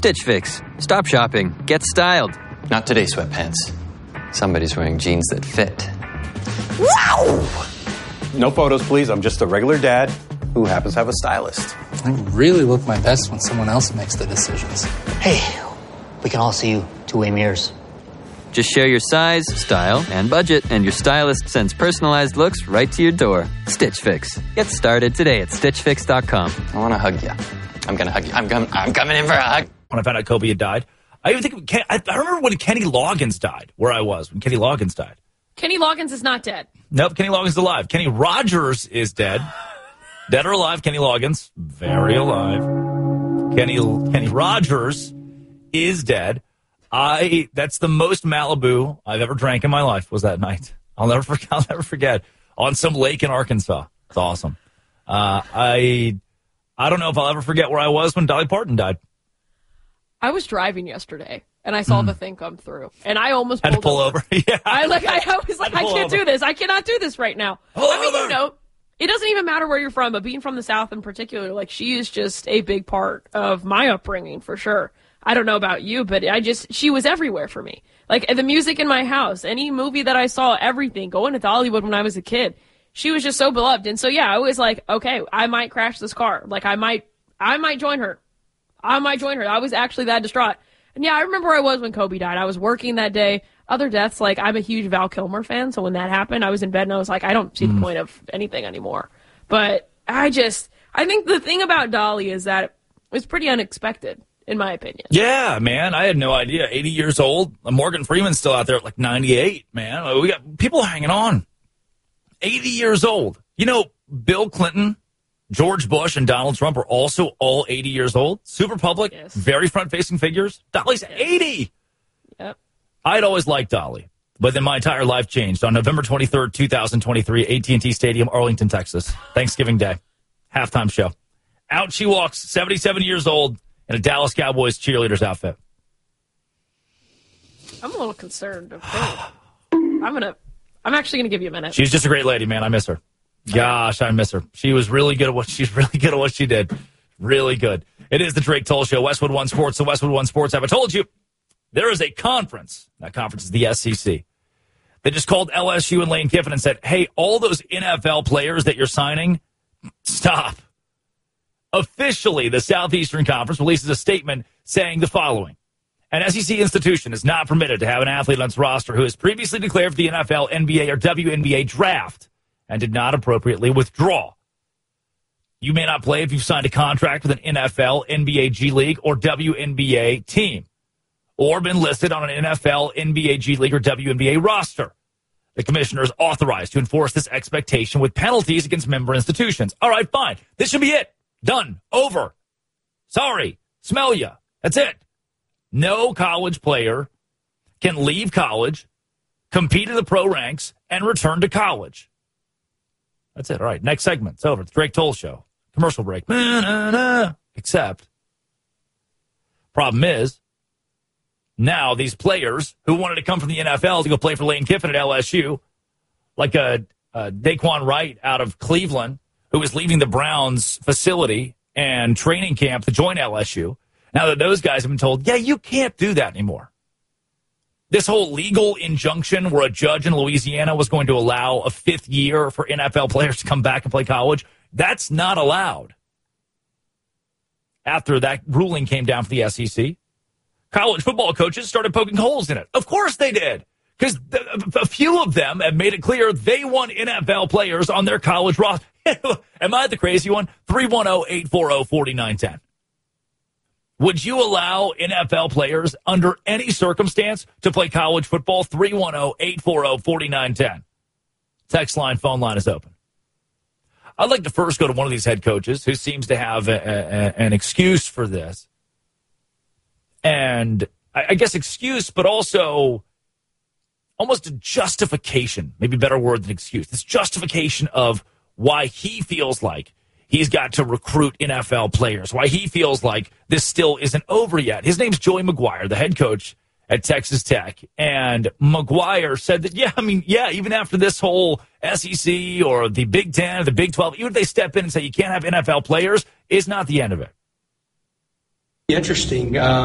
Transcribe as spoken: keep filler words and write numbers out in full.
Stitch Fix. Stop shopping. Get styled. Not today, sweatpants. Somebody's wearing jeans that fit. Wow! No photos, please. I'm just a regular dad who happens to have a stylist. I really look my best when someone else makes the decisions. Hey, we can all see you two-way mirrors. Just share your size, style, and budget, and your stylist sends personalized looks right to your door. Stitch Fix. Get started today at stitch fix dot com. I want to hug you. I'm going to hug you. I'm, com- I'm coming in for a hug. When I found out Kobe had died, I even think Ken- I, I remember when Kenny Loggins died, where I was when Kenny Loggins died. Kenny Loggins is not dead. Nope, Kenny Loggins is alive. Kenny Rogers is dead. Dead or alive, Kenny Loggins, very alive. Kenny Kenny Rogers is dead. I that's the most Malibu I've ever drank in my life was that night. I'll never forget. I'll never forget. On some lake in Arkansas. It's awesome. Uh, I I don't know if I'll ever forget where I was when Dolly Parton died. I was driving yesterday and I saw mm. the thing come through, and I almost had pulled to pull over. over. Yeah, I like. I, I was like, I can't over. do this. I cannot do this right now. Pull I mean, over. you know, it doesn't even matter where you're from, but being from the South in particular, like she is just a big part of my upbringing for sure. I don't know about you, but I just, she was everywhere for me. Like the music in my house, any movie that I saw, everything, going to Hollywood when I was a kid, she was just so beloved. And so, yeah, I was like, okay, I might crash this car. Like I might, I might join her. I might join her. I was actually that distraught. And yeah, I remember where I was when Kobe died. I was working that day. Other deaths, like I'm a huge Val Kilmer fan. So when that happened, I was in bed and I was like, I don't see mm. the point of anything anymore. But I just, I think the thing about Dolly is that it was pretty unexpected. In my opinion. Yeah, man. I had no idea. eighty years old. Morgan Freeman's still out there at like ninety-eight, man. We got people hanging on. eighty years old. You know, Bill Clinton, George Bush, and Donald Trump are also all eighty years old. Super public, yes. Very front-facing figures. Dolly's yes. eighty. Yep. I'd always liked Dolly, but then my entire life changed on November twenty-third, twenty twenty-three, A T and T Stadium, Arlington, Texas. Thanksgiving Day. Halftime show. Out she walks, seventy-seven years old. In a Dallas Cowboys cheerleader's outfit. I'm a little concerned. I'm gonna. I'm actually gonna give you a minute. She's just a great lady, man. I miss her. Gosh, I miss her. She was really good at what she's really good at what she did. Really good. It is the Drake Toll Show. Westwood One Sports. The Westwood One Sports app. I told you there is a conference. That conference is the S E C. They just called L S U and Lane Kiffin and said, "Hey, all those N F L players that you're signing, stop." Officially, the Southeastern Conference releases a statement saying the following. An S E C institution is not permitted to have an athlete on its roster who has previously declared for the N F L, N B A, or W N B A draft and did not appropriately withdraw. You may not play if you've signed a contract with an N F L, N B A, G League, or W N B A team, or been listed on an N F L, N B A, G League, or W N B A roster. The commissioner is authorized to enforce this expectation with penalties against member institutions. All right, fine. This should be it. Done. Over. Sorry. Smell ya. That's it. No college player can leave college, compete in the pro ranks, and return to college. That's it. All right. Next segment. It's over. It's Drake Toll Show. Commercial break. Except, problem is, now these players who wanted to come from the N F L to go play for Lane Kiffin at L S U, like a, a Daquan Wright out of Cleveland, who was leaving the Browns facility and training camp to join L S U. Now that those guys have been told, yeah, you can't do that anymore. This whole legal injunction where a judge in Louisiana was going to allow a fifth year for N F L players to come back and play college, that's not allowed. After that ruling came down for the S E C, college football coaches started poking holes in it. Of course they did. Because a few of them have made it clear they want N F L players on their college roster. Am I the crazy one? three one zero, eight four zero, four nine one zero. Would you allow N F L players under any circumstance to play college football? three one zero, eight four zero, four nine one zero. Text line, phone line is open. I'd like to first go to one of these head coaches who seems to have a, a, an excuse for this. And I, I guess excuse, but also almost a justification, maybe a better word than excuse. This justification of why he feels like he's got to recruit N F L players, why he feels like this still isn't over yet. His name's Joey McGuire, the head coach at Texas Tech. And McGuire said that, yeah, I mean, yeah, even after this whole S E C or the Big Ten or the Big twelve, even if they step in and say you can't have N F L players, it's not the end of it. Interesting. Uh